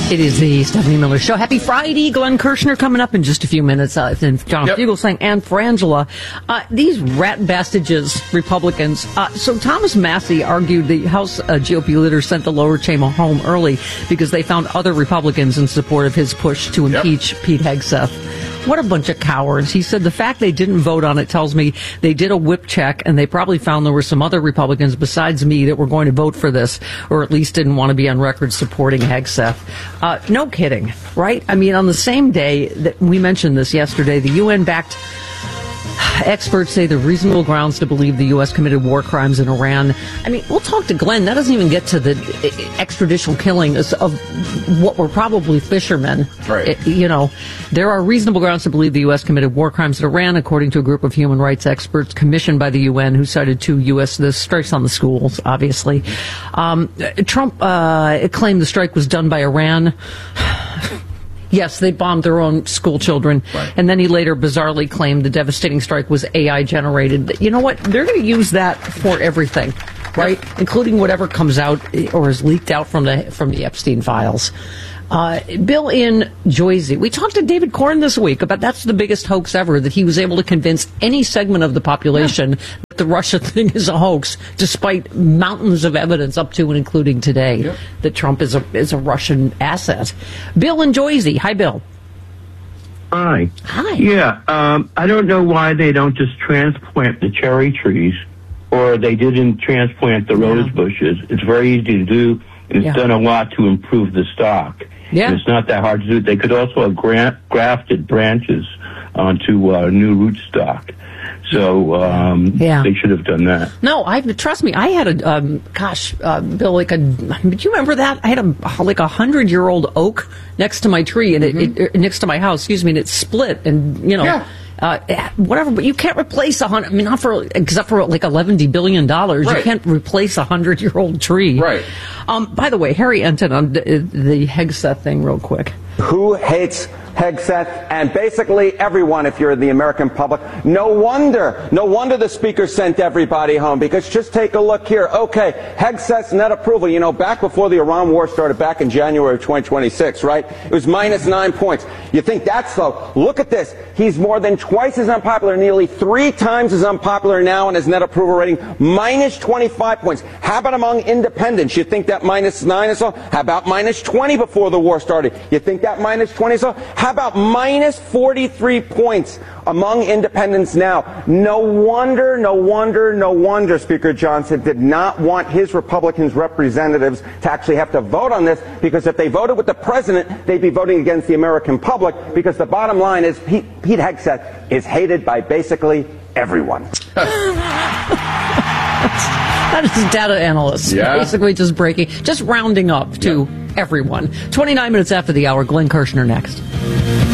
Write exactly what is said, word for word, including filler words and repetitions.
It is the Stephanie Miller Show. Happy Friday. Glenn Kirshner coming up in just a few minutes. Uh, and John yep. Fugelsang and Frangela. Uh, these rat bastages, Republicans. Uh, so Thomas Massey argued the House uh, G O P leader sent the lower chamber home early because they found other Republicans in support of his push to impeach yep. Pete Hegseth. What a bunch of cowards. He said the fact they didn't vote on it tells me they did a whip check and they probably found there were some other Republicans besides me that were going to vote for this, or at least didn't want to be on record supporting Hegseth. Uh, no kidding, right? I mean, on the same day that we mentioned this yesterday, the U N-backed experts say there are reasonable grounds to believe the U S committed war crimes in Iran. I mean, we'll talk to Glenn. That doesn't even get to the extrajudicial killing of what were probably fishermen. Right. It, you know, there are reasonable grounds to believe the U S committed war crimes in Iran, according to a group of human rights experts commissioned by the U N, who cited two U S the strikes on the schools, obviously. Um, Trump uh, claimed the strike was done by Iran. Yes, they bombed their own school children. Right. And then he later bizarrely claimed the devastating strike was A I generated. You know what? They're going to use that for everything, right? Yep. Including whatever comes out or is leaked out from the from the Epstein files. Uh, Bill in Joyzy. We talked to David Corn this week about that's the biggest hoax ever, that he was able to convince any segment of the population yeah. that the Russia thing is a hoax, despite mountains of evidence up to and including today yeah. that Trump is a is a Russian asset. Bill in Joyzy. Hi, Bill. Hi. Hi. Yeah, um, I don't know why they don't just transplant the cherry trees, or they didn't transplant the yeah. rose bushes. It's very easy to do, and it's yeah. done a lot to improve the stock. Yeah. And it's not that hard to do. They could also have gra- grafted branches onto uh, new rootstock. So um, yeah. they should have done that. No, I trust me. I had a um, gosh, uh, Bill, like a. Do you remember that? I had a like a hundred year old oak next to my tree, and mm-hmm. it, it next to my house. Excuse me, and it split, and you know. Yeah. Uh, whatever, but you can't replace a hundred. I mean, not for except for like eleven billion dollars. Right. You can't replace a hundred-year-old tree. Right. Um. By the way, Harry Enton on the, the Hegseth thing, real quick. Who hates Hegseth? And basically everyone, if you're the American public. No wonder, no wonder the speaker sent everybody home, because just take a look here. Okay, Hegseth's net approval, you know, back before the Iran war started back in January of twenty twenty-six, right? It was minus nine points. You think that's low? Look at this. He's more than twice as unpopular, nearly three times as unpopular now in his net approval rating, minus twenty-five points. How about among independents? You think that minus nine is low? How about minus twenty before the war started? You think that minus twenty is low? How about minus forty-three points among independents now? No wonder, no wonder, no wonder Speaker Johnson did not want his Republicans representatives to actually have to vote on this, because if they voted with the president, they'd be voting against the American public, because the bottom line is Pete, Pete Hegseth is hated by basically everyone. That is data analysts. Yeah. Basically just breaking, just rounding up to yeah. everyone. twenty-nine minutes after the hour, Glenn Kirshner next.